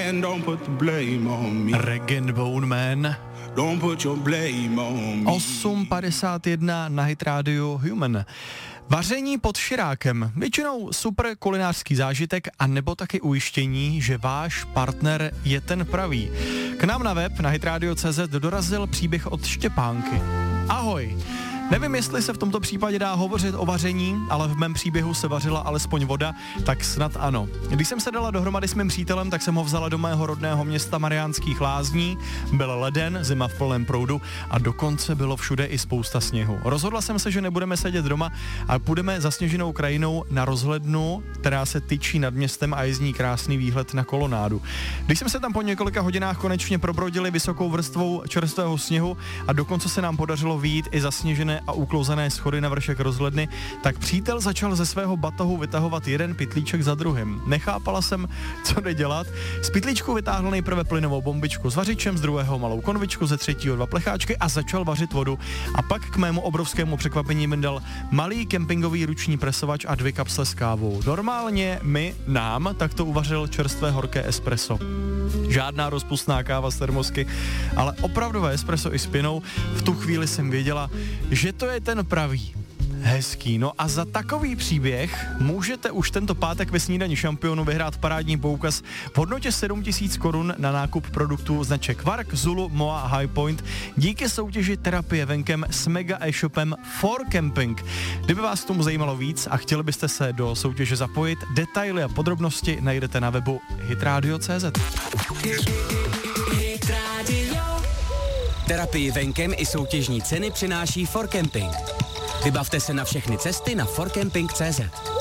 Man, don't put the blame on me. Rag and Bone Man. Don't put your blame on me. 8:51 na Hit Radio Human. Vaření pod širákem, většinou super kulinářský zážitek a nebo taky ujištění, že váš partner je ten pravý. K nám na web na hitradio.cz dorazil příběh od Štěpánky. Ahoj. Nevím, jestli se v tomto případě dá hovořit o vaření, ale v mém příběhu se vařila alespoň voda, tak snad ano. Když jsem se dala dohromady s mým přítelem, tak jsem ho vzala do mého rodného města Mariánských Lázní. Byl leden, zima v plném proudu a dokonce bylo všude i spousta sněhu. Rozhodla jsem se, že nebudeme sedět doma a půjdeme zasněženou krajinou na rozhlednu, která se tyčí nad městem a je z ní krásný výhled na kolonádu. Když jsme se tam po několika hodinách konečně probrodili vysokou vrstvou čerstvého sněhu a dokonce se nám podařilo vyjít i zasněžené a uklouzané schody na vršek rozhledny, tak přítel začal ze svého batohu vytahovat jeden pytlíček za druhým. Nechápala jsem, co jde dělat. Z pytlíčku vytáhl nejprve plynovou bombičku s vařičem, z druhého malou konvičku, ze třetího 2 plecháčky a začal vařit vodu. A pak k mému obrovskému překvapení mi dal malý kempingový ruční presovač a 2 kapsle s kávou. Normálně nám takto uvařil čerstvé horké espresso. Žádná rozpustná káva z termosky, ale opravdové espresso i s pinou. V tu chvíli jsem věděla, že to je ten pravý. Hezký. No a za takový příběh můžete už tento pátek ve snídani šampionu vyhrát parádní poukaz v hodnotě 7 000 korun na nákup produktů značek Quark, Zulu, Moa a High Point díky soutěži Terapie venkem s mega e-shopem For Camping. Kdyby vás tomu zajímalo víc a chtěli byste se do soutěže zapojit, detaily a podrobnosti najdete na webu hitradio.cz. Terapii venkem i soutěžní ceny přináší For Camping. Vybavte se na všechny cesty na forcamping.cz.